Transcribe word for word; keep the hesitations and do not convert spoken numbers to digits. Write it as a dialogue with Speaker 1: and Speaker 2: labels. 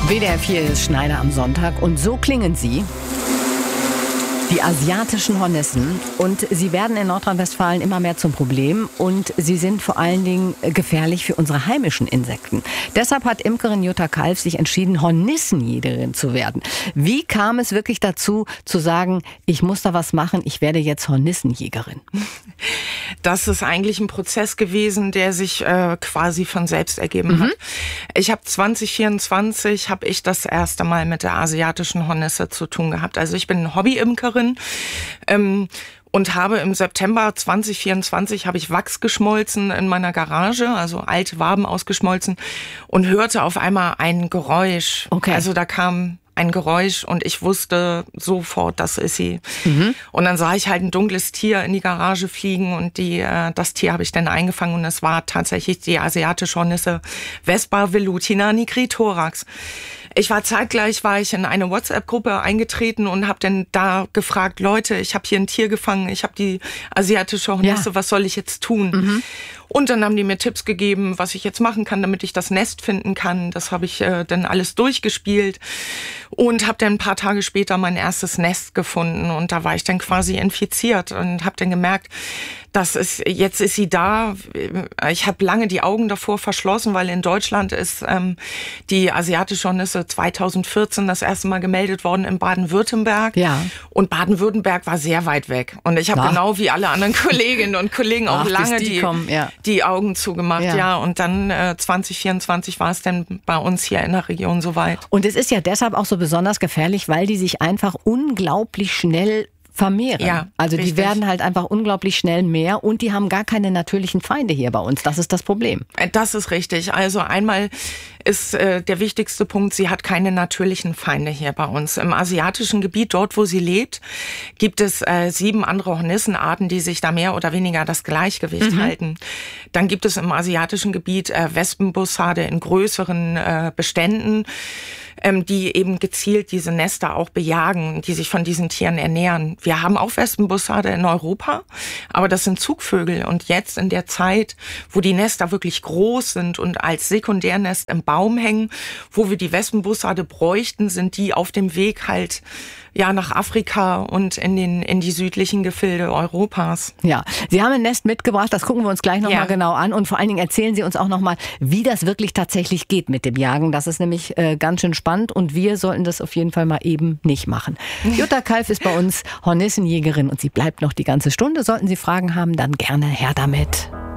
Speaker 1: W D R vier ist Schneider am Sonntag und so klingen sie. Die asiatischen Hornissen, und sie werden in Nordrhein-Westfalen immer mehr zum Problem und sie sind vor allen Dingen gefährlich für unsere heimischen Insekten. Deshalb hat Imkerin Jutta Kalf sich entschieden, Hornissenjägerin zu werden. Wie kam es wirklich dazu, zu sagen, ich muss da was machen, ich werde jetzt Hornissenjägerin?
Speaker 2: Das ist eigentlich ein Prozess gewesen, der sich äh, quasi von selbst ergeben mhm. hat. Ich habe zwanzig vierundzwanzig habe ich das erste Mal mit der asiatischen Hornisse zu tun gehabt. Also ich bin Hobby-Imkerin ähm, und habe im September zwanzig vierundzwanzig habe ich Wachs geschmolzen in meiner Garage, also alte Waben ausgeschmolzen und hörte auf einmal ein Geräusch.
Speaker 1: Okay.
Speaker 2: Also da kam ein Geräusch und ich wusste sofort, das ist sie.
Speaker 1: Mhm.
Speaker 2: Und dann sah ich halt ein dunkles Tier in die Garage fliegen und die, äh, das Tier habe ich dann eingefangen und es war tatsächlich die asiatische Hornisse Vespa velutina nigritorax. Ich war zeitgleich, war ich in eine WhatsApp-Gruppe eingetreten und habe dann da gefragt, Leute, ich habe hier ein Tier gefangen, ich habe die asiatische Hornisse, ja. was soll ich jetzt tun? Mhm. Und dann haben die mir Tipps gegeben, was ich jetzt machen kann, damit ich das Nest finden kann. Das habe ich äh, dann alles durchgespielt und habe dann ein paar Tage später mein erstes Nest gefunden. Und da war ich dann quasi infiziert und habe dann gemerkt, das ist, jetzt ist sie da. Ich habe lange die Augen davor verschlossen, weil in Deutschland ist ähm, die asiatische Hornisse zweitausendvierzehn das erste Mal gemeldet worden in Baden-Württemberg.
Speaker 1: Ja.
Speaker 2: Und Baden-Württemberg war sehr weit weg. Und ich habe genau wie alle anderen Kolleginnen und Kollegen auch Ach, lange die, die, kommen, ja. die Augen zugemacht. Ja. ja. Und dann äh, zwanzig vierundzwanzig war es dann bei uns hier in der Region soweit.
Speaker 1: Und es ist ja deshalb auch so besonders gefährlich, weil die sich einfach unglaublich schnell vermehren.
Speaker 2: Ja,
Speaker 1: also
Speaker 2: richtig.
Speaker 1: Die werden halt einfach unglaublich schnell mehr und die haben gar keine natürlichen Feinde hier bei uns. Das ist das Problem.
Speaker 2: Das ist richtig. Also einmal ist äh, der wichtigste Punkt, sie hat keine natürlichen Feinde hier bei uns. Im asiatischen Gebiet, dort wo sie lebt, gibt es äh, sieben andere Hornissenarten, die sich da mehr oder weniger das Gleichgewicht mhm. halten. Dann gibt es im asiatischen Gebiet äh, Wespenbussarde in größeren äh, Beständen, ähm, die eben gezielt diese Nester auch bejagen, die sich von diesen Tieren ernähren. Wir haben auch Wespenbussarde in Europa, aber das sind Zugvögel. Und jetzt in der Zeit, wo die Nester wirklich groß sind und als Sekundärnest im Baum hängen, wo wir die Wespenbussarde bräuchten, sind die auf dem Weg halt ja nach Afrika und in den in die südlichen Gefilde Europas.
Speaker 1: Ja, Sie haben ein Nest mitgebracht, das gucken wir uns gleich nochmal
Speaker 2: ja.
Speaker 1: mal genau an und vor allen Dingen erzählen Sie uns auch nochmal, wie das wirklich tatsächlich geht mit dem Jagen. Das ist nämlich äh, ganz schön spannend und wir sollten das auf jeden Fall mal eben nicht machen. Jutta Kalf ist bei uns Hornissenjägerin und sie bleibt noch die ganze Stunde. Sollten Sie Fragen haben, dann gerne her damit.